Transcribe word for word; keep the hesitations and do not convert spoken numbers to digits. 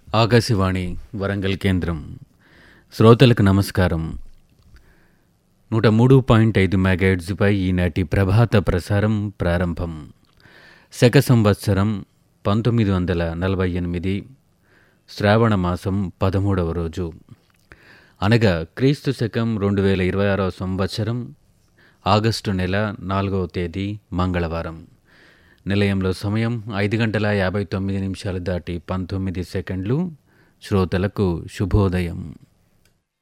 ఆకాశవాణి వరంగల్ కేంద్రం శ్రోతలకు నమస్కారం. నూట మూడు పాయింట్ ఐదు మెగాహెర్ట్జ్పై ఈనాటి ప్రభాత ప్రసారం ప్రారంభం. శక సంవత్సరం పంతొమ్మిది వందల నలభై ఎనిమిది శ్రావణ మాసం పదమూడవ రోజు, అనగా క్రీస్తు శకం రెండు వేల ఇరవై ఆరవ సంవత్సరం ఆగస్టు నెల నాలుగవ తేదీ మంగళవారం. నిలయంలో సమయం ఐదు గంటల యాభై తొమ్మిది నిమిషాలు దాటి పంతొమ్మిది సెకండ్లు. శ్రోతలకు శుభోదయం.